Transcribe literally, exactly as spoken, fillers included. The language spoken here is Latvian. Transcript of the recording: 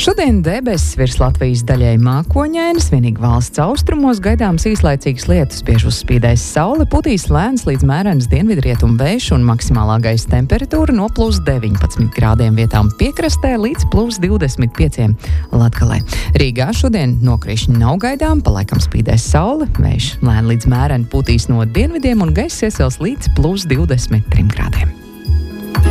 Šodien debesis virs Latvijas daļai mākoņainas, vienīgi valsts austrumos gaidāms īslaicīgs lietus, bieži uzspīdēs saule, putīs lēns līdz mērens dienvidrietumu vējš un maksimālā gaisa temperatūra no plus deviņpadsmit grādiem vietām piekrastē līdz plus divdesmit pieciem Latgalē. Rīgā šodien nokrišņi nav gaidām, palaikam spīdēs saule, vējš lēni līdz mēreni putīs no dienvidiem un gaiss iesils līdz plus divdesmit trim grādiem.